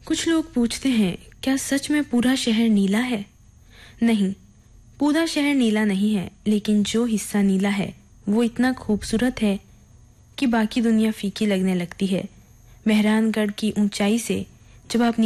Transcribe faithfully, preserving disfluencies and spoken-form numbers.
कुछ लोग पूछते हैं, क्या सच में पूरा शहर नीला है? नहीं, पूरा शहर नीला नहीं है, लेकिन जो हिस्सा नीला है वो इतना खूबसूरत है कि बाकी दुनिया फीकी लगने लगती है। मेहरानगढ़ की ऊंचाई से जब आप